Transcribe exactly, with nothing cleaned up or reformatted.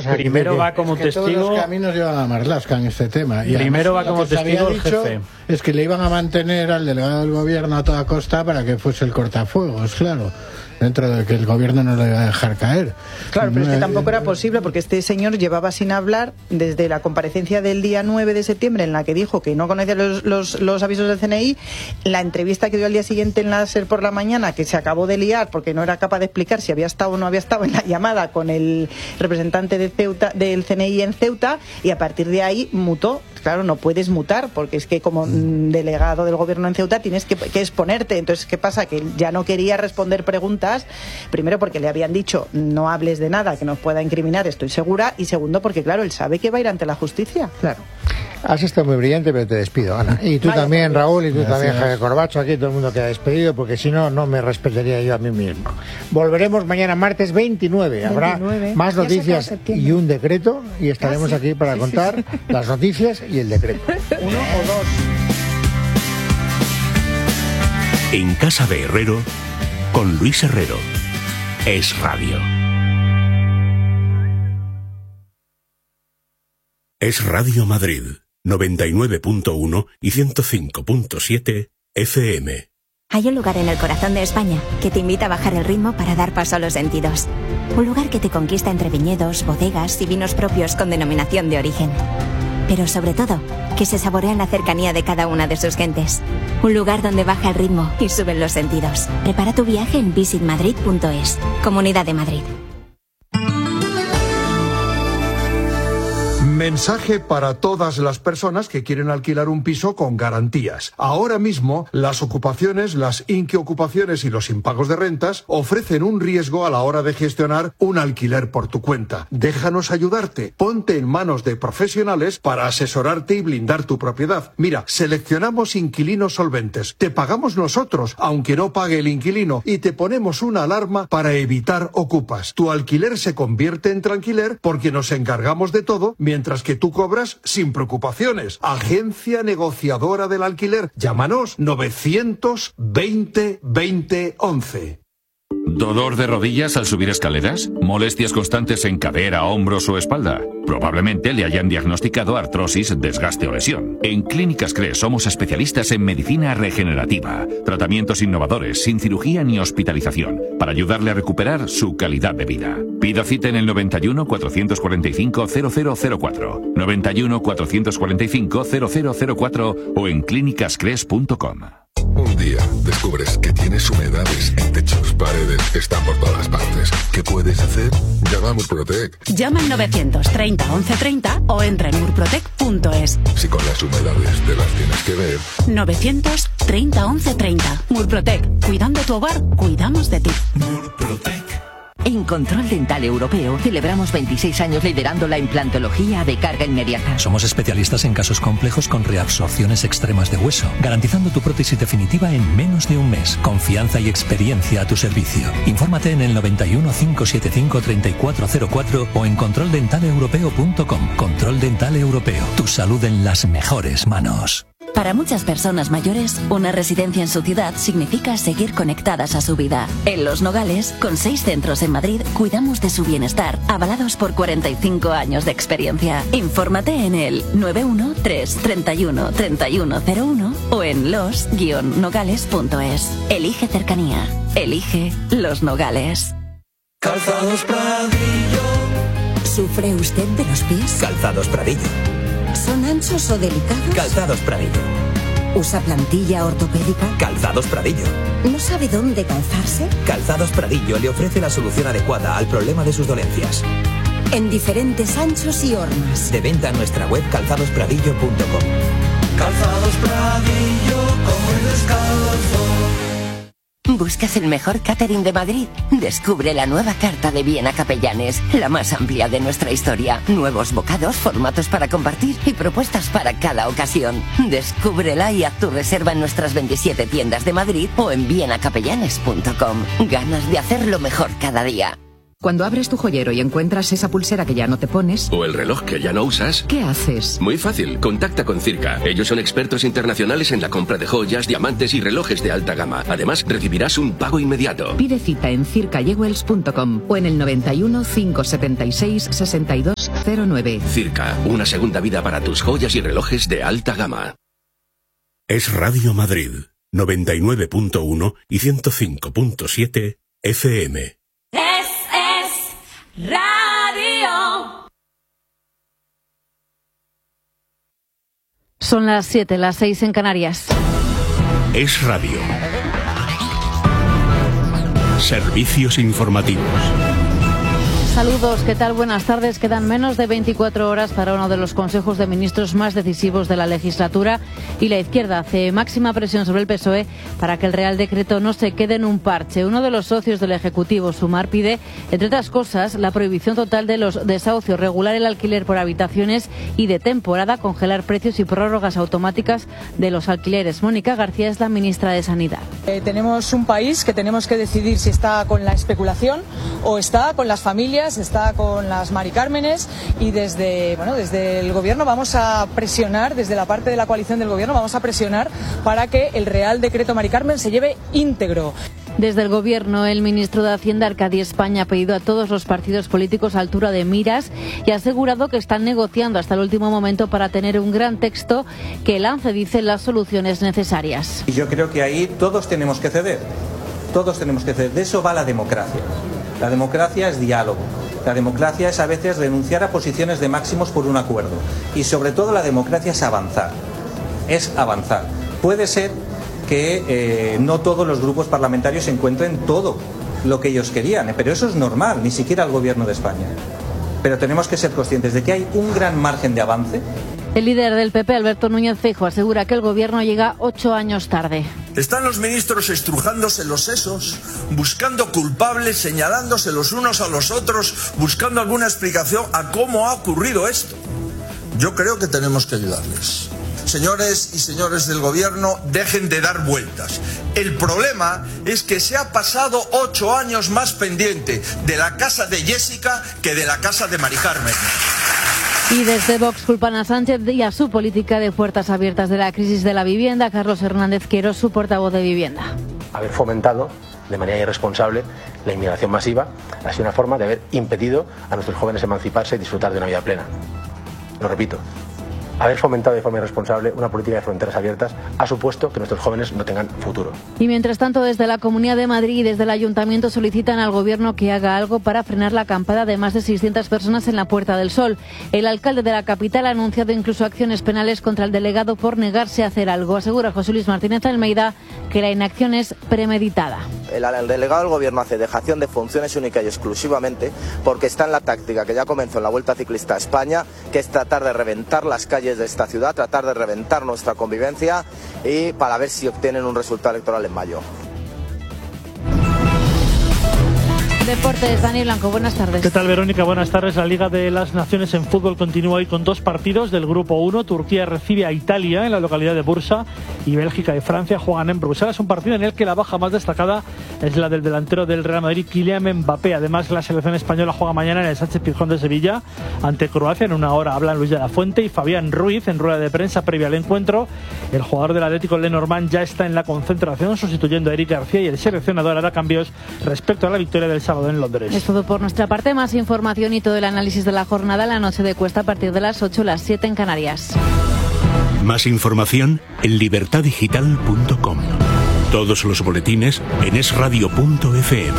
sea, primero que, va como es que testigo. Todos los caminos llevan a Marlaska en este tema. Y primero va como testigo el dicho jefe. Es que le iban a mantener al delegado del gobierno a toda costa para que fuese el cortafuegos, claro. Dentro de que el gobierno no le iba a dejar caer. Claro, pero es que tampoco era posible porque este señor llevaba sin hablar desde la comparecencia del día nueve de septiembre en la que dijo que no conocía los, los, los avisos del C N I, la entrevista que dio al día siguiente en la SER por la mañana, que se acabó de liar porque no era capaz de explicar si había estado o no había estado en la llamada con el representante de Ceuta, del C N I en Ceuta, y a partir de ahí mutó. Claro, no puedes mutar porque es que como mm, delegado del gobierno en Ceuta tienes que, que exponerte. Entonces, ¿qué pasa? Que ya no quería responder preguntas, primero porque le habían dicho no hables de nada que nos pueda incriminar, estoy segura, y segundo porque, claro, él sabe que va a ir ante la justicia. Claro. Has estado muy brillante, pero te despido, Ana. Y tú Vaya, también, Raúl, y tú Gracias. también, Javier Corbacho, aquí todo el mundo queda despedido, porque si no, no me respetaría yo a mí mismo. Volveremos mañana martes veintinueve. Habrá veintinueve. Más noticias y un decreto, y estaremos Casi. aquí para sí, contar sí, sí. las noticias y el decreto. Uno o dos. En Casa de Herrero, con Luis Herrero. Es Radio. Es Radio Madrid, noventa y nueve punto uno y ciento cinco punto siete F M. Hay un lugar en el corazón de España que te invita a bajar el ritmo para dar paso a los sentidos. Un lugar que te conquista entre viñedos, bodegas y vinos propios con denominación de origen. Pero sobre todo, que se saborea en la cercanía de cada una de sus gentes. Un lugar donde baja el ritmo y suben los sentidos. Prepara tu viaje en visit madrid punto es. Comunidad de Madrid. Mensaje para todas las personas que quieren alquilar un piso con garantías. Ahora mismo, las ocupaciones, las inquiocupaciones y los impagos de rentas ofrecen un riesgo a la hora de gestionar un alquiler por tu cuenta. Déjanos ayudarte. Ponte en manos de profesionales para asesorarte y blindar tu propiedad. Mira, seleccionamos inquilinos solventes. Te pagamos nosotros, aunque no pague el inquilino, y te ponemos una alarma para evitar ocupas. Tu alquiler se convierte en tranquiler porque nos encargamos de todo, mientras Mientras que tú cobras sin preocupaciones. Agencia negociadora del alquiler. Llámanos novecientos veinte veinte once. ¿Dolor de rodillas al subir escaleras? ¿Molestias constantes en cadera, hombros o espalda? Probablemente le hayan diagnosticado artrosis, desgaste o lesión. En Clínicas Cres somos especialistas en medicina regenerativa. Tratamientos innovadores, sin cirugía ni hospitalización, para ayudarle a recuperar su calidad de vida. Pida cita en el noventa y uno, cuatrocientos cuarenta y cinco, cero cero cero cuatro, noventa y uno, cuatrocientos cuarenta y cinco, cero cero cero cuatro o en clínicas cres punto com. Un día descubres que tienes humedades en techos, paredes, están por todas partes. ¿Qué puedes hacer? Llama a Murprotec. Llama al novecientos treinta once treinta o entra en murprotec punto es. Si con las humedades te las tienes que ver. novecientos treinta once treinta. Murprotec. Cuidando tu hogar, cuidamos de ti. Murprotec. En Control Dental Europeo celebramos veintiséis años liderando la implantología de carga inmediata. Somos especialistas en casos complejos con reabsorciones extremas de hueso, garantizando tu prótesis definitiva en menos de un mes. Confianza y experiencia a tu servicio. Infórmate en el noventa y uno, cinco siete cinco, treinta y cuatro cero cuatro o en control dental europeo punto com. Control Dental Europeo. Tu salud en las mejores manos. Para muchas personas mayores, una residencia en su ciudad significa seguir conectadas a su vida. En Los Nogales, con seis centros en Madrid, cuidamos de su bienestar, avalados por cuarenta y cinco años de experiencia. Infórmate en el nueve uno tres, treinta y uno, treinta y uno cero uno o en los guion nogales punto es. Elige cercanía. Elige Los Nogales. Calzados Pradillo. ¿Sufre usted de los pies? Calzados Pradillo. ¿Son anchos o delicados? Calzados Pradillo. ¿Usa plantilla ortopédica? Calzados Pradillo. ¿No sabe dónde calzarse? Calzados Pradillo le ofrece la solución adecuada al problema de sus dolencias. En diferentes anchos y hormas. De venta en nuestra web calzados pradillo punto com. Calzados Pradillo, como el descalzo. ¿Buscas el mejor catering de Madrid? Descubre la nueva carta de Viena Capellanes, la más amplia de nuestra historia. Nuevos bocados, formatos para compartir y propuestas para cada ocasión. Descúbrela y haz tu reserva en nuestras veintisiete tiendas de Madrid o en viena capellanes punto com. Ganas de hacerlo mejor cada día. Cuando abres tu joyero y encuentras esa pulsera que ya no te pones... O el reloj que ya no usas... ¿Qué haces? Muy fácil, contacta con Circa. Ellos son expertos internacionales en la compra de joyas, diamantes y relojes de alta gama. Además, recibirás un pago inmediato. Pide cita en circa jewels punto com o en el noventa y uno, cinco setenta y seis, sesenta y dos cero nueve. Circa, una segunda vida para tus joyas y relojes de alta gama. Es Radio Madrid, noventa y nueve punto uno y ciento cinco punto siete F M. Es, es radio. Son las siete, las seis en Canarias. Es Radio. Servicios informativos. Saludos, ¿qué tal? Buenas tardes. Quedan menos de veinticuatro horas para uno de los consejos de ministros más decisivos de la legislatura y la izquierda hace máxima presión sobre el P S O E para que el Real Decreto no se quede en un parche. Uno de los socios del Ejecutivo, Sumar, pide, entre otras cosas, la prohibición total de los desahucios, regular el alquiler por habitaciones y de temporada, congelar precios y prórrogas automáticas de los alquileres. Mónica García es la ministra de Sanidad. Eh, tenemos un país que tenemos que decidir si está con la especulación o está con las familias, está con las Mari Cármenes, y desde, bueno, desde el Gobierno vamos a presionar, desde la parte de la coalición del Gobierno vamos a presionar para que el Real Decreto Mari Carmen se lleve íntegro. Desde el Gobierno, el ministro de Hacienda, Arcadi España, ha pedido a todos los partidos políticos altura de miras y ha asegurado que están negociando hasta el último momento para tener un gran texto que lance, dice, las soluciones necesarias. Y yo creo que ahí todos tenemos que ceder, todos tenemos que ceder. De eso va la democracia. La democracia es diálogo. La democracia es a veces renunciar a posiciones de máximos por un acuerdo. Y sobre todo la democracia es avanzar. Es avanzar. Puede ser que eh, no todos los grupos parlamentarios encuentren todo lo que ellos querían, pero eso es normal, ni siquiera el Gobierno de España. Pero tenemos que ser conscientes de que hay un gran margen de avance. El líder del P P, Alberto Núñez Feijóo, asegura que el Gobierno llega ocho años tarde. Están los ministros estrujándose los sesos, buscando culpables, señalándose los unos a los otros, buscando alguna explicación a cómo ha ocurrido esto. Yo creo que tenemos que ayudarles. Señores y señores del Gobierno, dejen de dar vueltas. El problema es que se ha pasado ocho años más pendiente de la casa de Jessica que de la casa de Mari Carmen. Y desde Vox culpan a Sánchez y a su política de puertas abiertas de la crisis de la vivienda. Carlos Hernández Queiroz, su portavoz de Vivienda. Haber fomentado de manera irresponsable la inmigración masiva ha sido una forma de haber impedido a nuestros jóvenes emanciparse y disfrutar de una vida plena. Lo repito. Haber fomentado de forma irresponsable una política de fronteras abiertas ha supuesto que nuestros jóvenes no tengan futuro. Y mientras tanto, desde la Comunidad de Madrid y desde el Ayuntamiento solicitan al Gobierno que haga algo para frenar la acampada de más de seiscientas personas en la Puerta del Sol. El alcalde de la capital ha anunciado incluso acciones penales contra el delegado por negarse a hacer algo. Asegura José Luis Martínez Almeida que la inacción es premeditada. El, el delegado del Gobierno hace dejación de funciones única y exclusivamente porque está en la táctica que ya comenzó en la Vuelta Ciclista a España, que es tratar de reventar las calles de esta ciudad, tratar de reventar nuestra convivencia y para ver si obtienen un resultado electoral en mayo. Deportes, Dani Blanco, buenas tardes. ¿Qué tal, Verónica? Buenas tardes. La Liga de las Naciones en fútbol continúa hoy con dos partidos del Grupo uno. Turquía recibe a Italia en la localidad de Bursa y Bélgica y Francia juegan en Bruselas. Un partido en el que la baja más destacada es la del delantero del Real Madrid, Kylian Mbappé. Además, la selección española juega mañana en el Sánchez-Pizjuán de Sevilla ante Croacia. En una hora hablan Luis de la Fuente y Fabián Ruiz en rueda de prensa previa al encuentro. El jugador del Atlético, Lenormand, ya está en la concentración sustituyendo a Eric García y el seleccionador hará cambios respecto a la victoria del sábado en Londres. Es todo por nuestra parte. Más información y todo el análisis de la jornada la noche de Cuesta a partir de las ocho, las siete en Canarias. Más información en libertad digital punto com. Todos los boletines en es radio punto f m.